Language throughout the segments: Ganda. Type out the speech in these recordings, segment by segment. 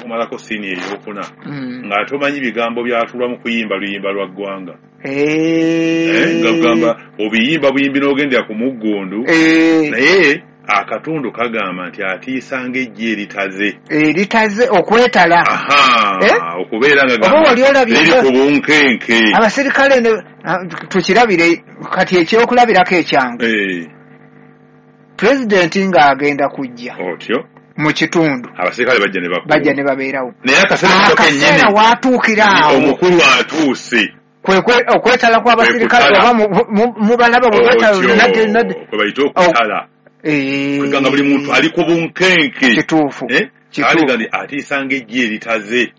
okumalako sini eyokuna nga tomanyi bigambo byatulwa mu kuyimba luyimba lwa ggwanga nga kugamba obiyimba buyimbi n'ogendera ku muggundu naye akatundu kagamba nti atiisa ng'ejje eritaze okwetala okubeera nga eri ku bunkenke abasirikale tukirabire kati ekyokulabirako ekyangu pulezidenti ng'agenda kujja otyo mu kitundu abasirikale bajja ne babeerawo naye akaseera waatuukira awo omukulu atuuse okwetala kw'abasirikale oba mubalaba bwe bayita okutala kweganga buli muntu ali ku bunkenke kituufu aligandi atiisa ng'ejje eritaze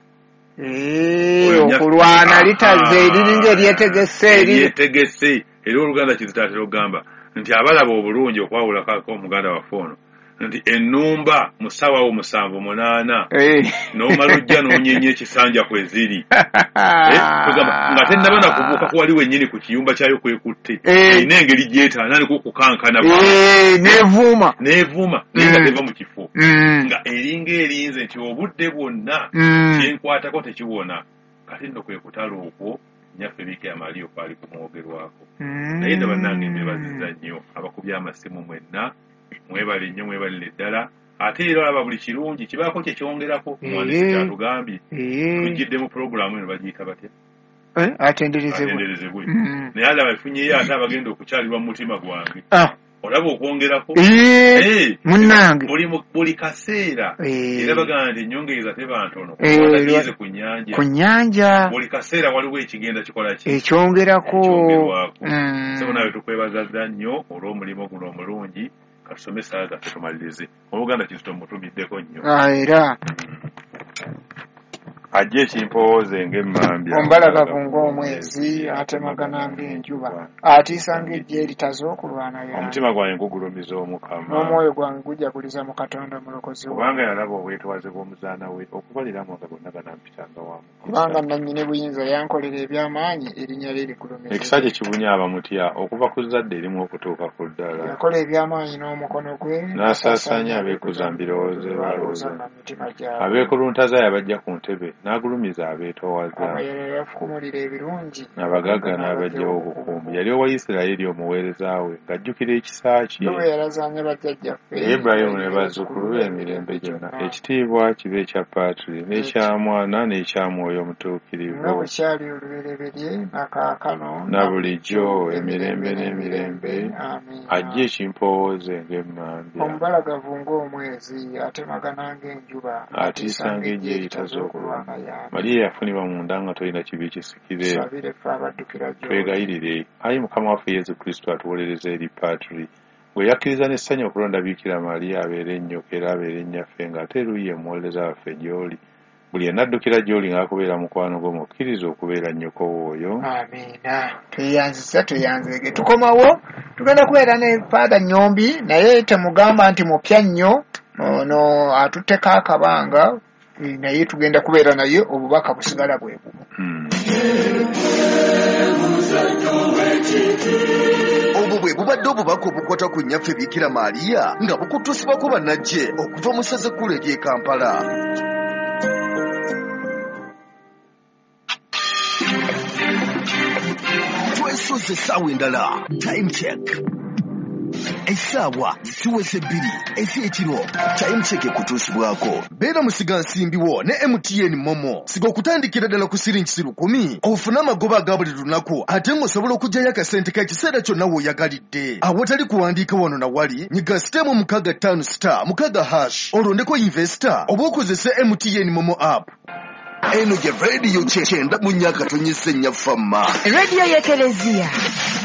okulwana litaze eriringa eryetegese era oluganda kizitatera okugamba nti abalaba obulungi okwawulako omuganda waffe ono nti ennumba musawa wo 7-8 n'omala ojja n'onyenya ekisanja kweziri nga tennaba nakubuuka ku wali wennyini ku kiyumba kyayo kwekutte erina engeri gyetaana niko kukankana neevuuma naye nga teva mu kifo nga eringa erinze nti obudde bwonna kyenkwatako tekiwona kati nno kwe kutala okwo nyaffe Bikira Maria kwali kumwogerwako naye nno bannange mbebaziza nnyo abakubye amasimu mwenna mwebale nnyo mwebalire ddala ate era olaba buli kirungi kibaako kyekyongerako omwandiisi kyatugambye tujjidde mu pulogulaamu eno bagiyita batya atenderezebwe naye alaba efunyeyo ate abagenda okukyalirwa mu mutima gwange olaba okwongerako munnange buli kaseera era bagamba nti ennyongereza teba ntono yize ku nnyanja buli kaseera waliwo ekigenda kikola ki ekyongerako so nawe tukwebaza nnyo olw'omulimu guno omulungi katusome sala zaffe tumalirize oluganda Kizito mutumiddeko nnyo era ajje ekimpooze ng'emmambya ombalagavu ng'omwezi atemagana ng'enjuba atiisa ng'ejje eritaze okulwana yange omutima gwange gugulumiza Omukama n'omwoyo gwange gujaguliza mu Katonda mulokozi wange kubanga yalaba obwetwaze bw'omuzaana we okubaliramu nga bonna ganampitanga wamu kubanga nannyini buyinza yankolera eby'amaanyi erinnya lye ligulumiza ekisa kye kibunya mutya okuva ku zzadde erimu okutuuka ku ddala yakola eby'amaanyi n'omukono gwe n'asaasaanya abeekuza mbirowooze balowooza abeekuluntaza yabajja ku ntebe n'agulumiza abeetoowaza yafukumulira ebirungi abagagga n'abajjawo obukuumi yali owa Isirayiri omuweereza we ng'ajjukira ekisa kye yalazaanye bajjajjaffe Ibulayimu ne bazzukulu be emirembe gyonna ekitiibwa kibe ekya Paatiri n'ekya Mwana n'ekya Mwoyo Omutuukirivu nga bwe kyali olubereberye nakaakano na bulijjo emirembe n'emirembe ajje ekimpowooze ng'emmambya omubalagavu ng'omwezi atemagana ng'enjuba atiisa ng'ejje eritaze okulwana Maria yafunibwa munda nga tolina kibi kisikire twegayirire ayi Mukama waffe Yesu Kristo atuwolereza eri Paatiri bwe yakkiriza n'essanyu okulonda Bikira Maria abeere ennyoka era abeere nnyaffe ng'ate eruuyi omuwolereza waffe gy'oli buli enaddukira gy'oli ng'akubeera mukwano gwo mukkiriza okubeera nnyoko w'oyo amiina tweyanzege tukomawo tugenda kubeera ne Faada Nnyombi naye temugamba nti mupya nnyo ono atutteko akabanga naye tugenda kubeera naye obubaka busigala bwe bumu obwo bwe bubadde obubaka obukwata ku nnyaffe Bikira Maria nga bukutusibwako bannajje okuva mu ssaza ekkulu ery'e Kampala. twesoze essaawa endala time check essaawa ziweze 2 ez'ekiro time check ekutuusibwako beera musiga nsimbiwo ne MTN Momo siga okutandikira ddala ku siringi 10 ofune amagoba aga buli lunaku ate ng'osobola okugyayo akasente ka kiseera kyonna w'oyagalidde awatali kuwandiika wano na wali nyiga sitemu 65*6 olondeko investor oba okozese MTN Momo app. eno gye rediyo 9 mu nnyaka tonyese nnyafamma rediyo y'Ekelezia